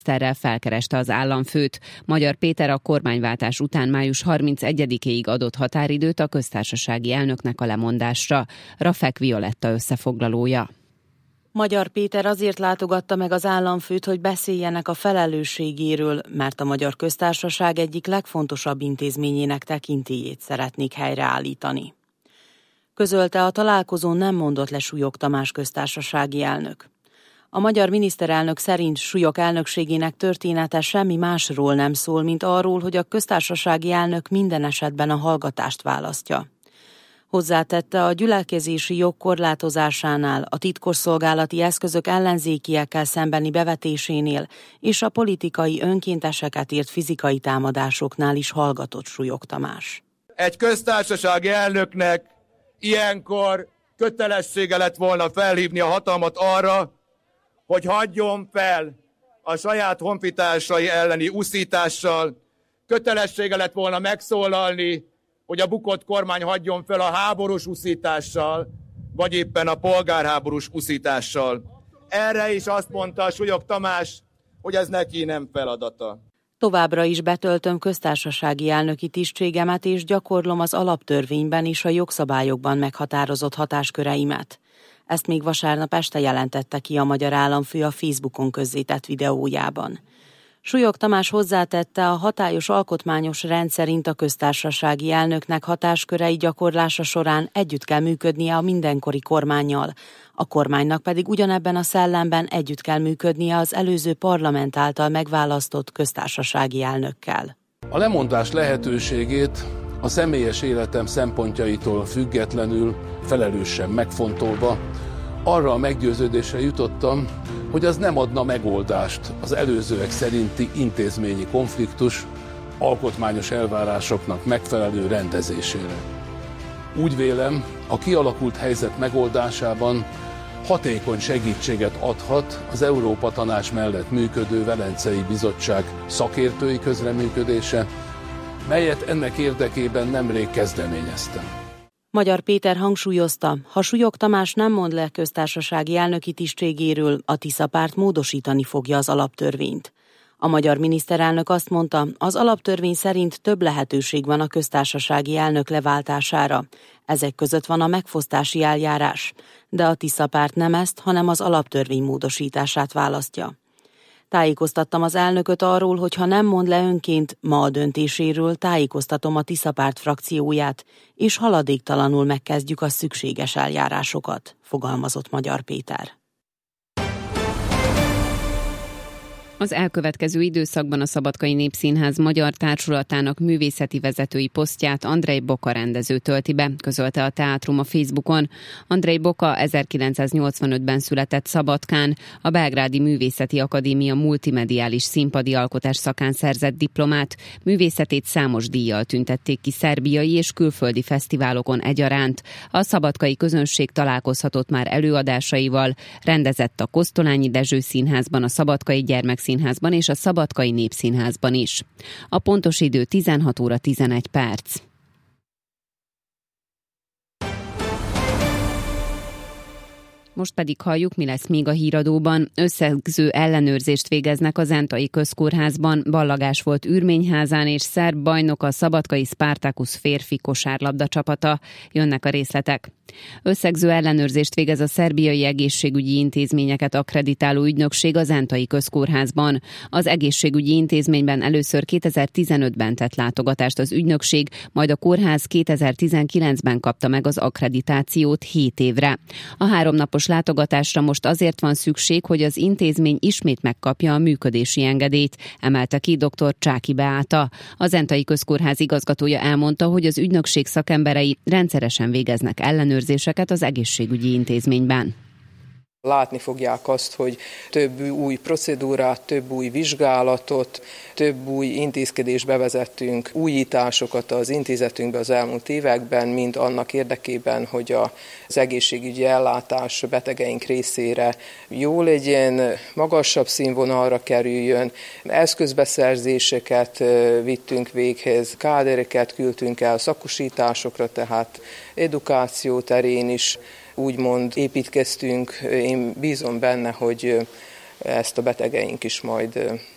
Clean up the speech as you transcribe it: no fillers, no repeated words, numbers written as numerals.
miniszterrel felkereste az államfőt. Magyar Péter a kormányváltás után május 31-ig adott határidőt a köztársasági elnöknek a lemondásra. Rafek Violetta összefoglalója. Magyar Péter azért látogatta meg az államfőt, hogy beszéljenek a felelősségéről, mert a Magyar Köztársaság egyik legfontosabb intézményének tekintélyét szeretnék helyreállítani. Közölte, a találkozón nem mondott le Súlyog Tamás köztársasági elnök. A magyar miniszterelnök szerint Súlyog elnökségének története semmi másról nem szól, mint arról, hogy a köztársasági elnök minden esetben a hallgatást választja. Hozzátette, a gyülekezési jog korlátozásánál, a titkosszolgálati eszközök ellenzékiekkel szembeni bevetésénél és a politikai önkénteseket ért fizikai támadásoknál is hallgatott Súlyog Tamás. Egy köztársasági elnöknek ilyenkor kötelessége lett volna felhívni a hatalmat arra, hogy hagyjon fel a saját honfitársai elleni uszítással, kötelessége lett volna megszólalni, hogy a bukott kormány hagyjon fel a háborús uszítással, vagy éppen a polgárháborús uszítással. Erre is azt mondta Súlyog Tamás, hogy ez neki nem feladata. Továbbra is betöltöm köztársasági elnöki tisztségemet, és gyakorlom az alaptörvényben és a jogszabályokban meghatározott hatásköreimet. Ezt még vasárnap este jelentette ki a magyar államfő a Facebookon közzétett videójában. Súlyog Tamás hozzátette, a hatályos alkotmányos rend szerint a köztársasági elnöknek hatáskörei gyakorlása során együtt kell működnie a mindenkori kormánnyal, a kormánynak pedig ugyanebben a szellemben együtt kell működnie az előző parlament által megválasztott köztársasági elnökkel. A lemondás lehetőségét a személyes életem szempontjaitól függetlenül, felelősen megfontolva, arra a meggyőződésre jutottam, hogy az nem adna megoldást az előzőek szerinti intézményi konfliktus alkotmányos elvárásoknak megfelelő rendezésére. Úgy vélem, a kialakult helyzet megoldásában hatékony segítséget adhat az Európa Tanács mellett működő Velencei Bizottság szakértői közreműködése, melyet ennek érdekében nemrég kezdeményeztem. Magyar Péter hangsúlyozta, ha Súlyog Tamás nem mond le köztársasági elnöki tisztségéről, a Tisza párt módosítani fogja az alaptörvényt. A magyar miniszterelnök azt mondta, az alaptörvény szerint több lehetőség van a köztársasági elnök leváltására. Ezek között van a megfosztási eljárás, de a Tisza párt nem ezt, hanem az alaptörvény módosítását választja. Tájékoztattam az elnököt arról, hogy ha nem mond le önként ma a döntéséről, tájékoztatom a Tisza párt frakcióját, és haladéktalanul megkezdjük a szükséges eljárásokat, fogalmazott Magyar Péter. Az elkövetkező időszakban a Szabadkai Népszínház Magyar Társulatának művészeti vezetői posztját Andrej Boka rendező tölti be, közölte a teátrum a Facebookon. Andrej Boka 1985-ben született Szabadkán, a Belgrádi Művészeti Akadémia multimediális színpadi alkotás szakán szerzett diplomát, művészetét számos díjjal tüntették ki szerbiai és külföldi fesztiválokon egyaránt. A szabadkai közönség találkozhatott már előadásaival, rendezett a Kosztolányi Dezső Színházban, a Szabadkai Gyermekszínházban és a Szabadkai Népszínházban is. A pontos idő 16 óra 11 perc. Most pedig halljuk, mi lesz még a híradóban. Összegző ellenőrzést végeznek a Zentai Közkórházban. Ballagás volt Ürményházán, és szerb bajnok a Szabadkai Spartacus férfi kosárlabda csapata. Jönnek a részletek. Összegző ellenőrzést végez a szerbiai egészségügyi intézményeket akkreditáló ügynökség a Zentai Közkórházban. Az egészségügyi intézményben először 2015-ben tett látogatást az ügynökség, majd a kórház 2019-ben kapta meg az akkreditációt 7 évre. A 3 napos látogatásra most azért van szükség, hogy az intézmény ismét megkapja a működési engedélyt, emelte ki dr. Csáki Beáta. A Zentai Közkórház igazgatója elmondta, hogy az ügynökség szakemberei rendszeresen végeznek ellenőrzéseket az egészségügyi intézményben. Látni fogják azt, hogy több új procedúrát, több új vizsgálatot, több új intézkedést bevezettünk, újításokat az intézetünkbe az elmúlt években, mind annak érdekében, hogy az egészségügyi ellátás betegeink részére jó legyen, magasabb színvonalra kerüljön, eszközbeszerzéseket vittünk véghez, kádereket küldtünk el szakosításokra, tehát edukáció terén is úgymond építkeztünk. Én bízom benne, hogy ezt a betegeink is majd